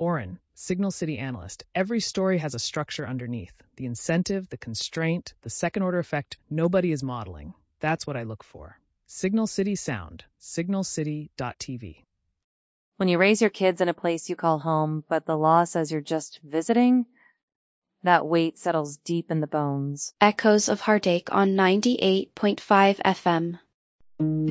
Oren, Signal City analyst. Every story has a structure underneath. The incentive, the constraint, the second-order effect nobody is modeling. That's what I look for. Signal City Sound, signalcity.tv. When you raise your kids in a place you call home, but the law says you're just visiting, that weight settles deep in the bones. Echoes of Heartache on 98.5 FM.